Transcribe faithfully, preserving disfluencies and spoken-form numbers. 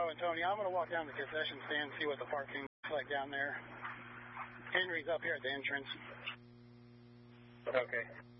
Joe and Tony, I'm going to walk down the concession stand and see what the parking looks like down there. Henry's up here at the entrance. Okay.